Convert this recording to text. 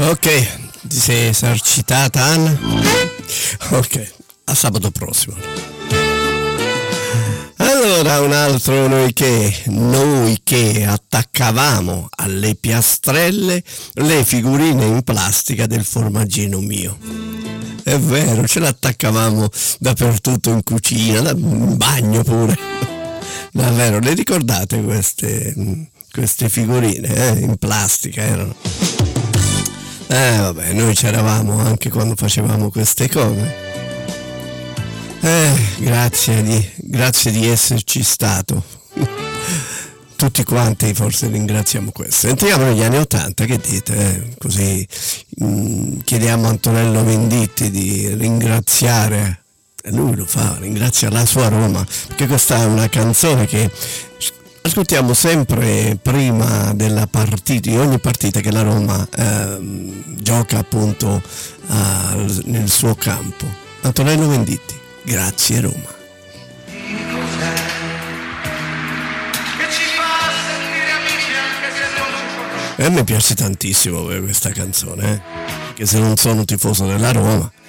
Ok, ti sei esercitata, Anna? Ok, a sabato prossimo. Allora, un altro noi che attaccavamo alle piastrelle le figurine in plastica del formaggino mio. È vero, ce l'attaccavamo dappertutto, in cucina, in bagno pure. Davvero, le ricordate queste figurine in plastica? Erano. Vabbè, noi c'eravamo anche quando facevamo queste cose. Grazie di esserci stato. Tutti quanti forse ringraziamo questo. Entriamo negli anni '80, che dite? Così chiediamo a Antonello Venditti di ringraziare, e lui lo fa, ringrazia la sua Roma, perché questa è una canzone che ascoltiamo sempre prima della partita, di ogni partita che la Roma gioca appunto nel suo campo. Antonello Venditti, grazie Roma. E a me piace tantissimo questa canzone, che se non sono tifoso della Roma